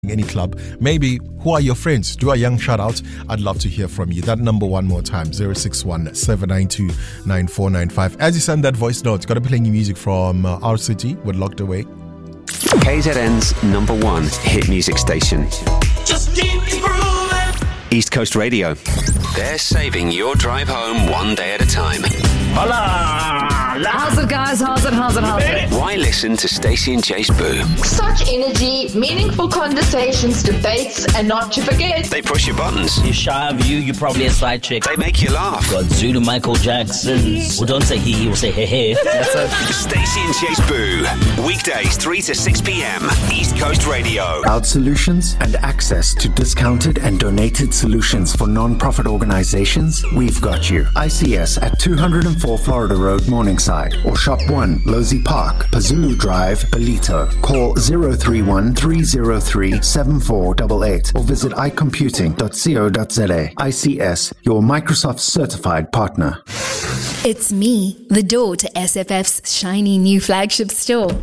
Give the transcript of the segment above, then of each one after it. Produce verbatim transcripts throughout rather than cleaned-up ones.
any club, maybe who are your friends? Do a young shout out. I'd love to hear from you. That number one more time, zero six one, seven nine two, nine four nine five. As you send that voice note, got to be playing you music from uh, our city with Locked Away. K Z N's number one hit music station. Just keep grooving. East Coast Radio. They're saving your drive home one day at a time. Hola! How's it, guys? How's it? How's it? How's it? Why listen to Stacey and Chase Boo? Such energy, meaningful conversations, debates, and not to forget, They push your buttons. You're shy of you, you're probably a side chick. They make you laugh. Got Zulu Michael Jackson. Well, don't say he, he will say hey hey. That's a Stacey and Chase Boo. Weekdays three to six p.m. East Coast Radio. Cloud solutions and access to discounted and donated solutions for non-profit organizations? We've got you. I C S at two oh four Florida Road, Morningside, or Shop one, Losey Park, Pazulu Drive, Belito. Call zero three one, three zero three, seven four eight eight or visit i computing dot co dot za. I C S, your Microsoft certified partner. It's me, the door to S F F's shiny new flagship store.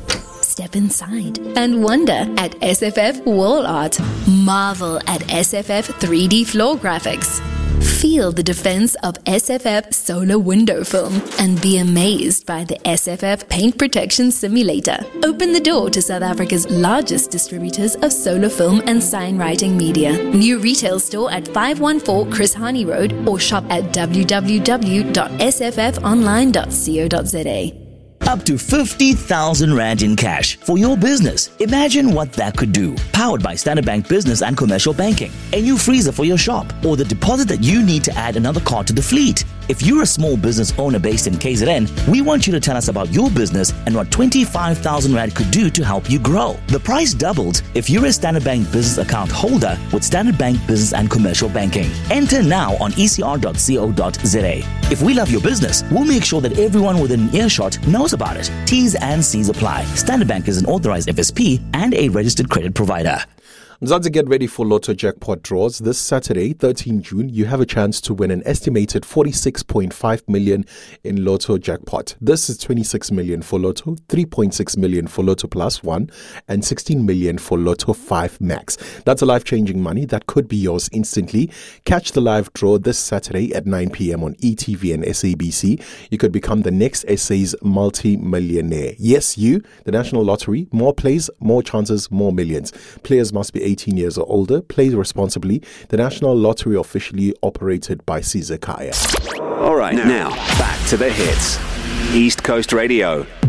Step inside and wonder at S F F wall art. Marvel at S F F three D floor graphics. Feel the defense of S F F solar window film and be amazed by the S F F paint protection simulator. Open the door to South Africa's largest distributors of solar film and sign writing media. New retail store at five one four Chris Hani Road or shop at w w w dot s f f online dot co dot za. up to fifty thousand rand in cash for your business. Imagine what that could do. Powered by Standard Bank Business and Commercial Banking. A new freezer for your shop or the deposit that you need to add another car to the fleet. If you're a small business owner based in K Z N, we want you to tell us about your business and what twenty-five thousand rand could do to help you grow. The price doubled if you're a Standard Bank Business account holder with Standard Bank Business and Commercial Banking. Enter now on e c r dot co dot za. If we love your business, we'll make sure that everyone within an earshot knows about it. T's and C's apply. Standard Bank is an authorized F S P and a registered credit provider. Mzansi, get ready for Lotto jackpot draws. This Saturday, thirteenth June, you have a chance to win an estimated forty-six point five million in Lotto jackpot. This is twenty-six million for Lotto, three point six million for Lotto Plus One, and sixteen million for Lotto five Max. That's a life-changing money that could be yours instantly. Catch the live draw this Saturday at nine p.m. on E T V and S A B C. You could become the next S A's multi-millionaire. Yes, you, the National Lottery. More plays, more chances, more millions. Players must be eighteen years or older. Play responsibly. The National Lottery, officially operated by Caesar Kaya. All right, now, now back to the hits. East Coast Radio.